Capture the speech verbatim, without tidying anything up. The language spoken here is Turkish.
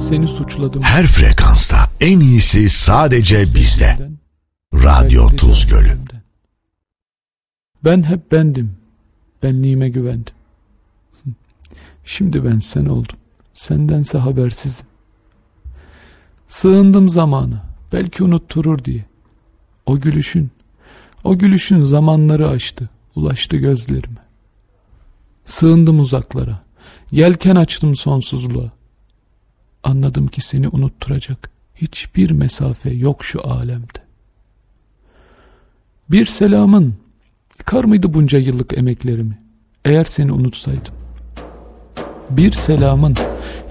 seni suçladım. Her frekansta en iyisi sadece bizde. Radyo Tuz Gölü. Ben hep bendim. Benliğime güvendim. Şimdi ben sen oldum. Sendense habersizim. Sığındım zamana. Belki unutturur diye. O gülüşün, o gülüşün zamanları aştı, ulaştı gözlerime. Sığındım uzaklara. Yelken açtım sonsuzluğa. Anladım ki seni unutturacak hiçbir mesafe yok şu alemde. Bir selamın kar mıydı bunca yıllık emeklerimi? Eğer seni unutsaydım. Bir selamın